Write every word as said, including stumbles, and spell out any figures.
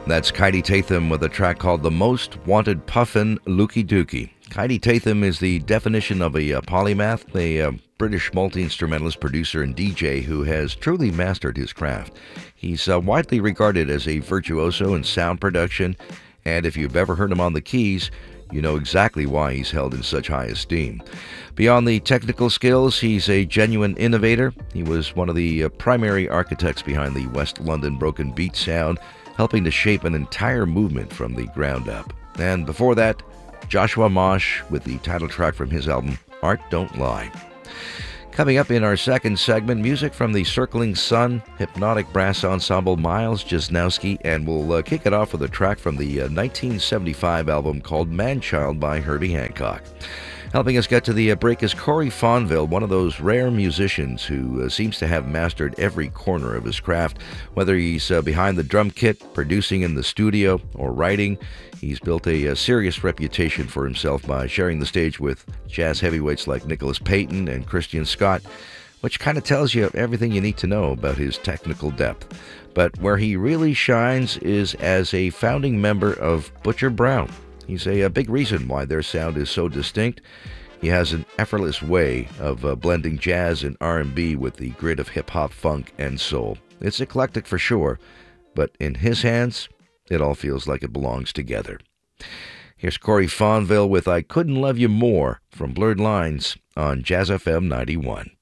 That's Kaidi Tatham with a track called The Most Wanted Puffin' Lukey Dukey. Kaidi Tatham is the definition of a uh, polymath, a uh, British multi-instrumentalist, producer, and D J who has truly mastered his craft. He's uh, widely regarded as a virtuoso in sound production, and if you've ever heard him on the keys, you know exactly why he's held in such high esteem. Beyond the technical skills, he's a genuine innovator. He was one of the uh, primary architects behind the West London broken beat sound, helping to shape an entire movement from the ground up. And before that, Joshua Mosh with the title track from his album, Art Don't Lie. Coming up in our second segment, music from the Circling Sun Hypnotic Brass Ensemble, Miles Jesnowski, and we'll uh, kick it off with a track from the uh, nineteen seventy-five album called Manchild by Herbie Hancock. Helping us get to the uh, break is Corey Fonville, one of those rare musicians who uh, seems to have mastered every corner of his craft. Whether he's uh, behind the drum kit, producing in the studio, or writing, he's built a, a serious reputation for himself by sharing the stage with jazz heavyweights like Nicholas Payton and Christian Scott, which kind of tells you everything you need to know about his technical depth. But where he really shines is as a founding member of Butcher Brown. He's a, a big reason why their sound is so distinct. He has an effortless way of uh, blending jazz and R and B with the grit of hip-hop, funk, and soul. It's eclectic for sure, but in his hands, it all feels like it belongs together. Here's Corey Fonville with I Couldn't Love You More from Blurred Lines on Jazz F M ninety-one.